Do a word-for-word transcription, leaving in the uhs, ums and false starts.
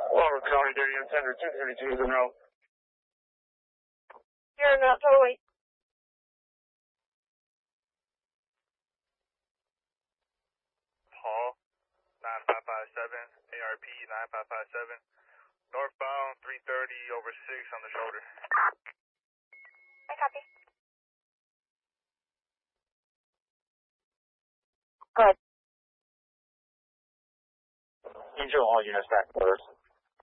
Lower County, Dairy Center, two thirty-two is en route. You're en route, totally. Hall, nine five five seven, A R P nine five five seven, northbound three thirty over six on the shoulder. I copy. Good. Angel, all units back orders.